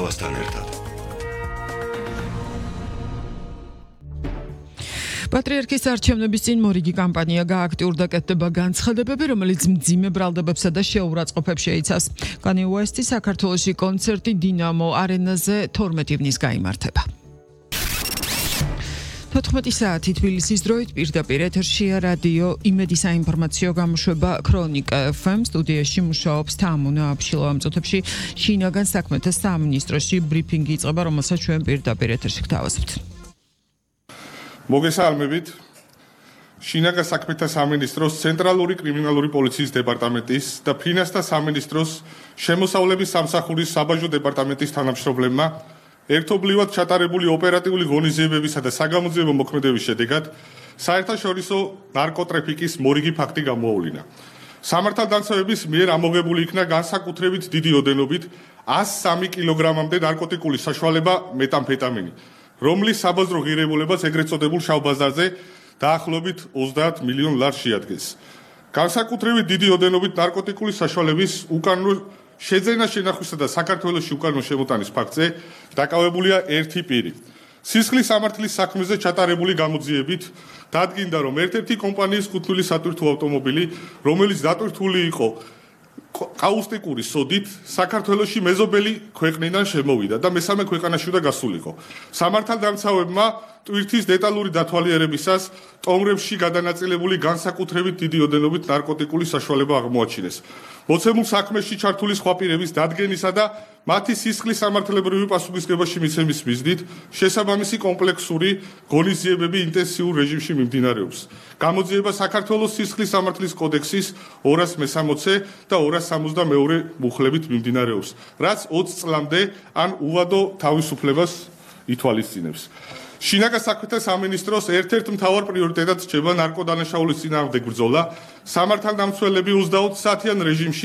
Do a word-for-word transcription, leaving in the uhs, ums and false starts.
თავასთან ერთად. Patriarchis არჩევნების წინ მორიგი კამპანია გააქტიურდა კეთდება განცხადებები, რომელიც მძიმე ბრალდებებსა და შეურაცხყოფებს შეიცავს. Kanye West-ის საქართველოში კონცერტი დინამო არენაზე თორმეტ ივნის გაიმართება. თოთხმეტი საათი თბილისის დროით პირდაპირ ეთერშია რადიო იმედი საინფორმაციო გამოშვება ქრონიკა ეფ ემ სტუდიაში მუშაობს თამუნა აბშილოვა მწუთებში შინაგან საქმეთა სამინისტროში ბრიფინგი იწყება, რომელსაც ჩვენ პირდაპირ ეთერში გთავაზობთ. მოგესალმებით. შინაგან საქმეთა სამინისტროს ცენტრალური კრიმინალური პოლიციის დეპარტამენტის და ფინანსთა სამინისტროს შემოსავლების სამსახურის საბაჟო დეპარტამენტის თანამშრომლებმა ერთობლივად ჩატარებული ოპერატიული ღონისძიებებისა და საგამოძიებო მოქმედების შედეგად საერთაშორისო ნარკოტრაფიკის მორიგი ფაქტი გამოავლინა. სამართალდამცავების მიერ ამოღებული იქნა განსაკუთრებით დიდი ოდენობით ას სამი კილოგრამამდე ნარკოტიკული საშუალება მეტამფეტამინი, რომლის საბაზრო ღირებულებას ეგრეთ წოდებულ შავ ბაზარზე დაახლოებით ოცდაათ მილიონ ლარს შეადგენს. განსაკუთრებით დიდი ოდენობით ნარკოტიკული საშუალების უკანონო შეძენა შენახვისა და საქართველოში უკანონო შემოტანის ფაქტზე დაკავებულია ერთი პირი. სისხლის სამართლის საქმეზე ჩატარებული გამოძიებით დადგინდა, რომ ერთ-ერთი კომპანიის ხუთმილი სატვირთო ავტომობილი, რომელიც დატვირთული იყო კაუსტიკური სოდით, საქართველოში მეზობელი ქვეყნიდან შემოვიდა და მესამე ქვეყანაში უნდა გასულიყო. სამართალდამცავებმა ტვირთის დეტალური დათვალიერებისას ტომრებში გადანაწილებული განსაკუთრებით დიდი ოდენობით ნარკოტიკული საშუალება აღმოაჩინეს. მოცემულ საქმეში ჩართული სხვა პირების დადგენისა და მათი სისხლის სამართლებრივი პასუხისმგებაში მიცემის მიზნით შესაბამისი კომპლექსური ღონისძიებები ინტენსიურ რეჟიმში მიმდინარეობს. გამოძიება საქართველოს სისხლის სამართლის კოდექსის ორას მესამოცე და ორას სამოცდამეორე მუხლებით მიმდინარეობს, რაც ოცი წლამდე ან უვადო თავისუფლებას ითვალისწინებს. შინაგან საქმეთა სამინისტროს ერთ-ერთ მთავარ პრიორიტეტად რჩება ნარკოდანაშაულის წინააღმდეგ ბრძოლა. სამართალდამცველები ოცდაოთხ საათიან რეჟიმში